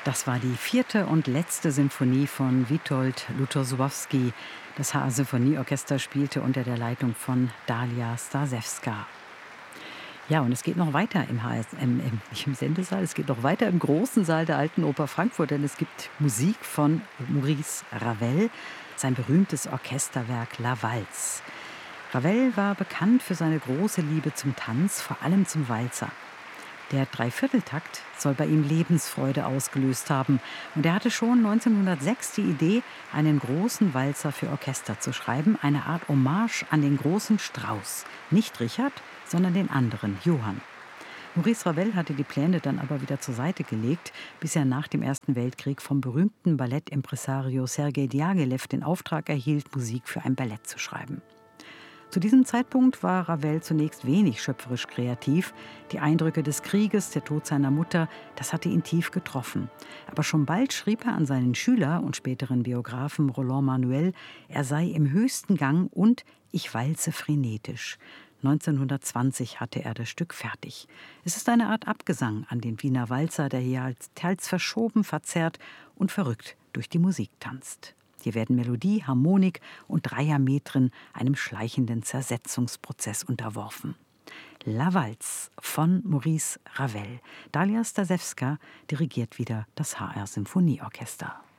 Das war die vierte und letzte Symphonie von Witold Lutosławski. Das HR-Symphonieorchester spielte unter der Leitung von Dalia Stasewska. Ja, und es geht noch weiter im nicht im Sendesaal, es geht noch weiter im großen Saal der Alten Oper Frankfurt, denn es gibt Musik von Maurice Ravel, sein berühmtes Orchesterwerk La Valse. Ravel war bekannt für seine große Liebe zum Tanz, vor allem zum Walzer. Der Dreivierteltakt soll bei ihm Lebensfreude ausgelöst haben. Und er hatte schon 1906 die Idee, einen großen Walzer für Orchester zu schreiben, eine Art Hommage an den großen Strauss. Nicht Richard, sondern den anderen, Johann. Maurice Ravel hatte die Pläne dann aber wieder zur Seite gelegt, bis er nach dem Ersten Weltkrieg vom berühmten Ballettimpresario Sergei Diaghilev den Auftrag erhielt, Musik für ein Ballett zu schreiben. Zu diesem Zeitpunkt war Ravel zunächst wenig schöpferisch kreativ. Die Eindrücke des Krieges, der Tod seiner Mutter, das hatte ihn tief getroffen. Aber schon bald schrieb er an seinen Schüler und späteren Biografen Roland Manuel, er sei im höchsten Gang und ich walze frenetisch. 1920 hatte er das Stück fertig. Es ist eine Art Abgesang an den Wiener Walzer, der hier teils verschoben, verzerrt und verrückt durch die Musik tanzt. Hier werden Melodie, Harmonik und Dreiermetren einem schleichenden Zersetzungsprozess unterworfen. La Valse von Maurice Ravel. Dalia Stasewska dirigiert wieder das HR-Symphonieorchester.